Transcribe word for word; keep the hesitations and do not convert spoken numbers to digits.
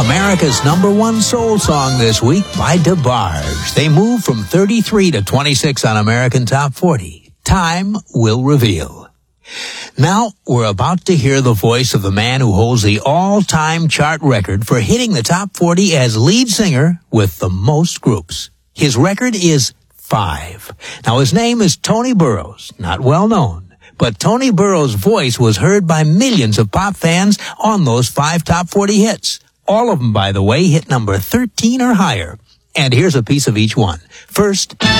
America's number one soul song this week by DeBarge. They moved from thirty-three to twenty-six on American Top forty. Time will reveal. Now, we're about to hear the voice of the man who holds the all-time chart record for hitting the top forty as lead singer with the most groups. His record is five. Now, his name is Tony Burrows, not well known, but Tony Burrows' voice was heard by millions of pop fans on those five top forty hits. All of them, by the way, hit number thirteen or higher. And here's a piece of each one. First...